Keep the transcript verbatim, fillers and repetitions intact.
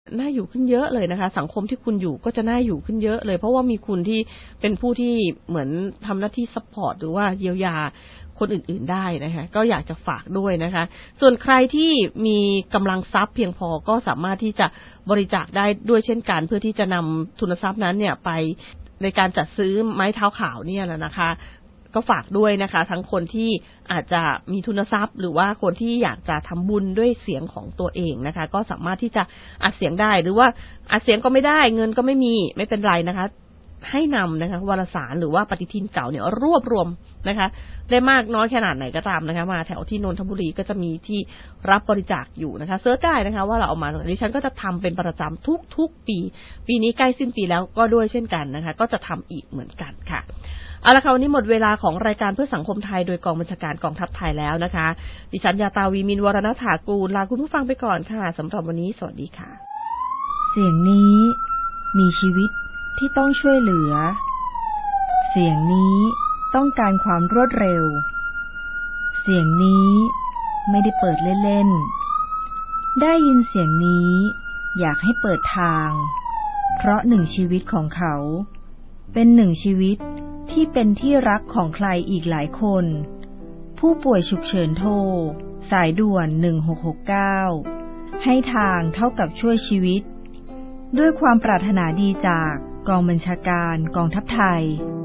น่าอยู่ขึ้นเยอะเลยนะคะสังคมที่คุณอยู่ก็จะน่าอยู่ขึ้นเยอะเลยเพราะว่ามีคุณที่เป็นผู้ที่เหมือนทำหน้าที่ซัพพอร์ตหรือว่าเยียวยาคนอื่นๆได้นะคะก็อยากจะฝากด้วยนะคะส่วนใครที่มีกำลังทรัพย์เพียงพอก็สามารถที่จะบริจาคได้ด้วยเช่นกันเพื่อที่จะนำทุนทรัพย์นั้นเนี่ยไปในการจัดซื้อไม้เท้าขาวเนี่ยแหละนะคะก็ฝากด้วยนะคะทั้งคนที่อาจจะมีทุนทรัพย์หรือว่าคนที่อยากจะทำบุญด้วยเสียงของตัวเองนะคะก็สามารถที่จะอัดเสียงได้หรือว่าอัดเสียงก็ไม่ได้เงินก็ไม่มีไม่เป็นไรนะคะให้นำนะคะวารสารหรือว่าปฏิทินเก่าเนี่ยรวบรวมนะคะได้มากน้อยขนาดไหนก็ตามนะคะมาแถวที่นนทบุรีก็จะมีที่รับบริจาคอยู่นะคะเสิร์ชได้นะคะว่าเราเอามาดิฉันก็จะทำเป็นประจำทุกๆปีปีนี้ใกล้สิ้นปีแล้วก็ด้วยเช่นกันนะคะก็จะทำอีกเหมือนกันค่ะเอาละค่ะวันนี้หมดเวลาของรายการเพื่อสังคมไทยโดยกองบัญชาการกองทัพไทยแล้วนะคะดิฉันยาตาวีมินวรณถากูลลาคุณผู้ฟังไปก่อนค่ะสำหรับวันนี้สวัสดีค่ะเสียงนี้มีชีวิตที่ต้องช่วยเหลือเสียงนี้ต้องการความรวดเร็วเสียงนี้ไม่ได้เปิดเล่นๆได้ยินเสียงนี้อยากให้เปิดทางเพราะหนึ่งชีวิตของเขาเป็นหนึ่งชีวิตที่เป็นที่รักของใครอีกหลายคนผู้ป่วยฉุกเฉินโทรสายด่วนหนึ่งหกหกเก้าให้ทางเท่ากับช่วยชีวิตด้วยความปรารถนาดีจากกองบัญชาการกองทัพไทย